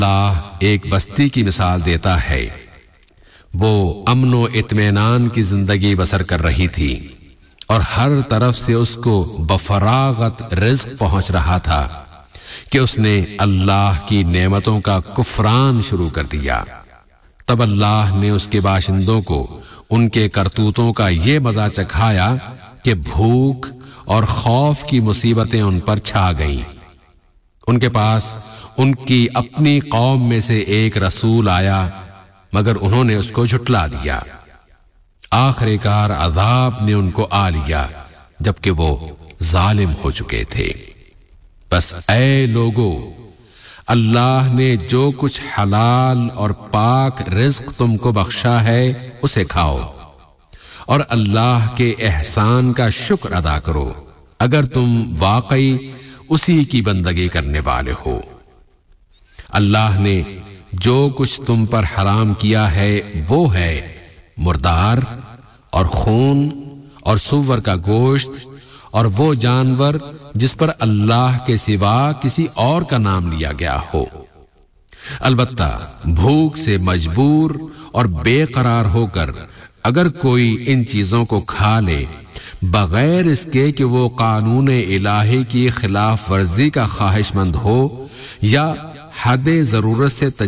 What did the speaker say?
اللہ ایک بستی کی مثال دیتا ہے، وہ امن و اطمینان کی زندگی بسر کر رہی تھی اور ہر طرف سے اس کو بفراغت رزق پہنچ رہا تھا کہ اس نے اللہ کی نعمتوں کا کفران شروع کر دیا۔ تب اللہ نے اس کے باشندوں کو ان کے کرتوتوں کا یہ مزہ چکھایا کہ بھوک اور خوف کی مصیبتیں ان پر چھا گئیں۔ ان کے پاس ان کی اپنی قوم میں سے ایک رسول آیا، مگر انہوں نے اس کو جھٹلا دیا۔ آخر کار عذاب نے ان کو آ لیا جبکہ وہ ظالم ہو چکے تھے۔ بس اے لوگو، اللہ نے جو کچھ حلال اور پاک رزق تم کو بخشا ہے اسے کھاؤ اور اللہ کے احسان کا شکر ادا کرو اگر تم واقعی اسی کی بندگی کرنے والے ہو۔ اللہ نے جو کچھ تم پر حرام کیا ہے وہ ہے مردار اور خون اور سور کا گوشت اور وہ جانور جس پر اللہ کے سوا کسی اور کا نام لیا گیا ہو۔ البتہ بھوک سے مجبور اور بے قرار ہو کر اگر کوئی ان چیزوں کو کھا لے بغیر اس کے کہ وہ قانون الہی کی خلاف ورزی کا خواہش مند ہو یا حد ضرورت سے